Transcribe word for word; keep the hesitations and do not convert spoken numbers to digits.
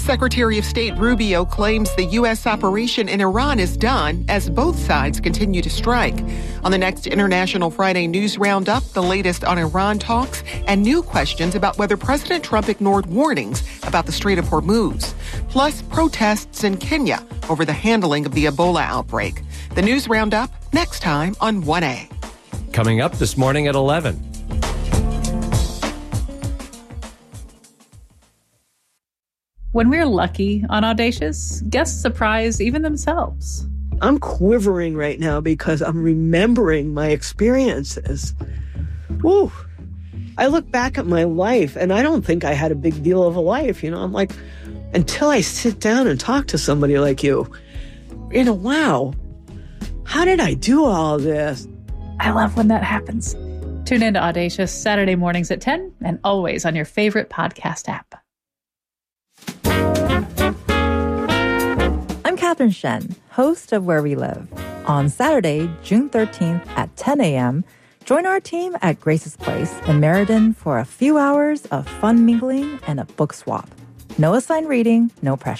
Secretary of State Rubio claims the U S operation in Iran is done as both sides continue to strike. On the next International Friday News Roundup, the latest on Iran talks and new questions about whether President Trump ignored warnings about the Strait of Hormuz. Plus, protests in Kenya over the handling of the Ebola outbreak. The News Roundup next time on one A. Coming up this morning at eleven. When we're lucky on Audacious, guests surprise even themselves. I'm quivering right now because I'm remembering my experiences. Woo. I look back at my life and I don't think I had a big deal of a life. You know, I'm like, until I sit down and talk to somebody like you, you know, wow, how did I do all of this? I love when that happens. Tune in to Audacious Saturday mornings at ten and always on your favorite podcast app. I'm Catherine Shen, host of Where We Live. On Saturday, June thirteenth at ten a.m., join our team at Grace's Place in Meriden for a few hours of fun mingling and a book swap. No assigned reading, no pressure.